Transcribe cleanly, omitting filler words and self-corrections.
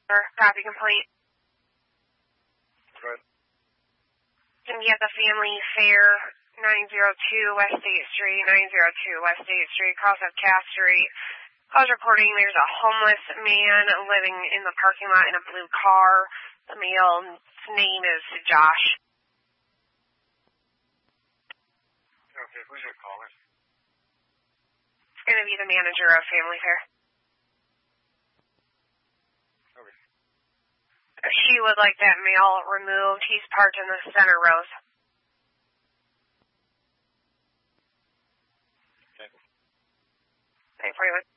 Copy complete. Good. Gonna be at the Family Fair, 902 West State Street, 902 West State Street, cross up Cass Street. I was reporting there's a homeless man living in the parking lot in a blue car. The male's name is Josh. Okay, who's your caller? It's gonna be the manager of Family Fair. Okay. She would like that male removed. He's parked in the center rows. Okay. 941.